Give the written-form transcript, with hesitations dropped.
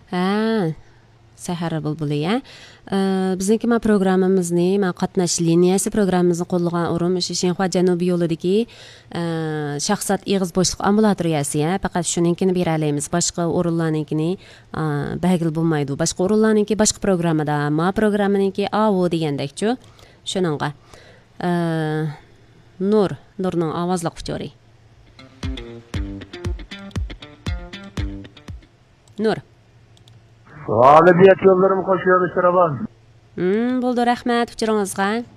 Ha, Sahara bulbuli ya. Bizniki ma programmamizni, ma qatnash liniyasi programmamizni qo'llagan o'rim Shinxua Janubiy yo'lidagi shaxsat ig'iz bo'shliq ambulatoriyasi ya. Faqat shuninkini bera olamiz. Boshqa o'rinlarninkini bagil bo'lmaydi. Boshqa o'rinlarniki boshqa programmada, ma programmaninki AO degandakchu. Shuningga. Nurning ovozliq uchori. Nur. G'olibiyat yo'llarini qo'shiyorishlar aban. Bo'ldi, rahmat uchuringizga.